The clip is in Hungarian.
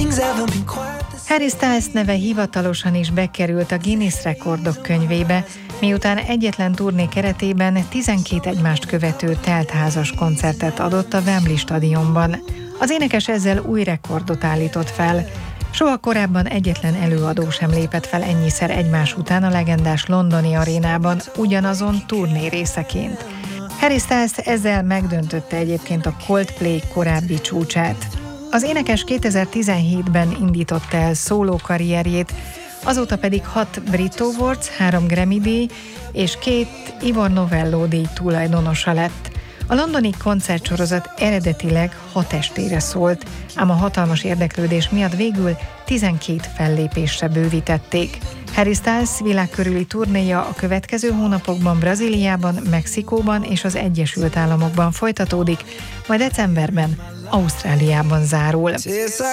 Harry Styles neve hivatalosan is bekerült a Guinness Rekordok könyvébe, miután egyetlen turné keretében 12 egymást követő teltházas koncertet adott a Wembley stadionban. Az énekes ezzel új rekordot állított fel. Soha korábban egyetlen előadó sem lépett fel ennyiszer egymás után a legendás londoni arénában ugyanazon turné részeként. Harry Styles ezzel megdöntötte egyébként a Coldplay korábbi csúcsát. Az énekes 2017-ben indította el szóló karrierjét, azóta pedig 6 Brit Awards, 3 Grammy-díj és 2 Ivor Novello-díj tulajdonosa lett. A londoni koncertsorozat eredetileg 6 estére szólt, ám a hatalmas érdeklődés miatt végül 12 fellépésre bővítették. Harry Styles világkörüli turnéja a következő hónapokban Brazíliában, Mexikóban és az Egyesült Államokban folytatódik, majd decemberben Ausztráliában zárul.